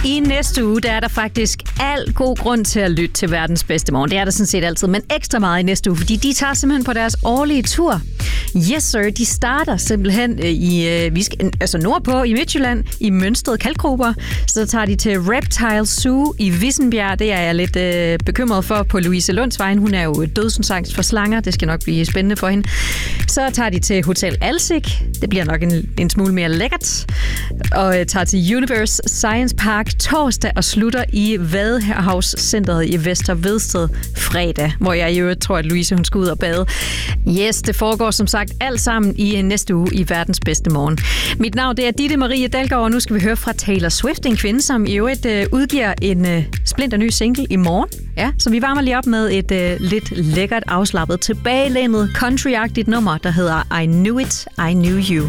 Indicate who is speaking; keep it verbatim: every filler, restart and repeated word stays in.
Speaker 1: I næste uge, der er der faktisk al god grund til at lytte til verdens bedste morgen. Det er der sådan set altid, men ekstra meget i næste uge, fordi de tager simpelthen på deres årlige tur. Yes, sir. De starter simpelthen i vi skal, altså nordpå i Midtjylland, i Mønsted Kalkgruber. Så tager de til Reptile Zoo i Vissenbjerg. Det er jeg lidt øh, bekymret for på Louise Lunds vejen. Hun er jo dødsensangst for slanger. Det skal nok blive spændende for hende. Så tager de til Hotel Alsik. Det bliver nok en, en smule mere lækkert. Og øh, tager til Universe Science Park torsdag og slutter i Vadehavscenteret i Vester Vedsted fredag, hvor jeg i øvrigt tror, at Louise hun skal ud og bade. Yes, det foregår som sagt alt sammen i næste uge i verdens bedste morgen. Mit navn det er Ditte Marie Dalgaard, og nu skal vi høre fra Taylor Swift, en kvinde, som i øvrigt øh, udgiver en øh, splinter ny single i morgen. Ja, så vi varmer lige op med et øh, lidt lækkert afslappet tilbagelænet country-agtigt nummer, der hedder I Knew It, I Knew You.